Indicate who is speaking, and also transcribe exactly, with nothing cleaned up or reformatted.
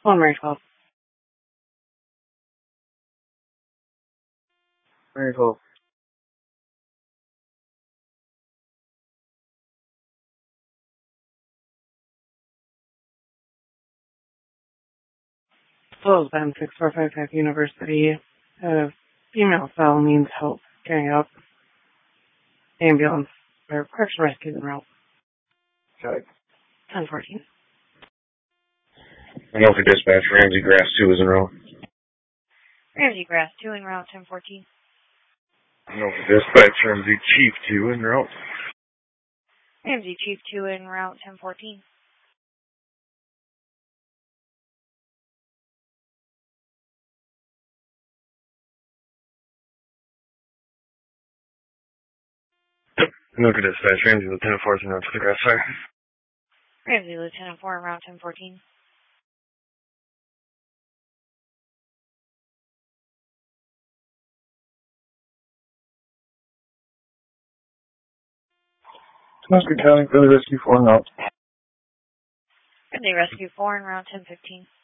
Speaker 1: One Mary twelve.
Speaker 2: Mary twelve.
Speaker 1: Hello, Ben six four five five University. Uh, female cell needs help getting up. Ambulance or Parks and Rescue en route.
Speaker 2: Okay.
Speaker 1: ten fourteen.
Speaker 2: I know for dispatch, Ramsey Grass two is en route.
Speaker 3: Ramsey Grass two en route, ten fourteen.
Speaker 2: I know for dispatch, Ramsey Chief two en route.
Speaker 3: Ramsey Chief two en route, ten fourteen.
Speaker 2: I know for dispatch, Ramsey Lieutenant four en route to the grass fire.
Speaker 3: Ramsey Lieutenant four en route, ten fourteen.
Speaker 2: Muscat County, Philly Rescue four en route.
Speaker 3: Philly Rescue four en route, ten fifteen.